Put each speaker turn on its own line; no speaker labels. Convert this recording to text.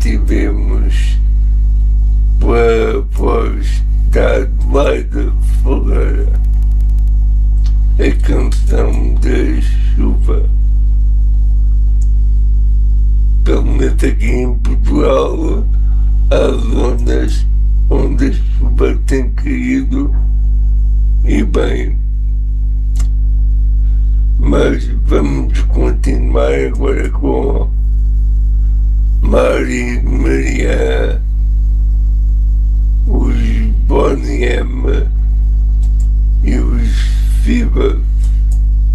tivemos pela voz da Adelaida Ferreira a canção da chuva. Pelo menos aqui em Portugal há zonas onde a chuva tem caído e bem. Mas vamos continuar agora com Maria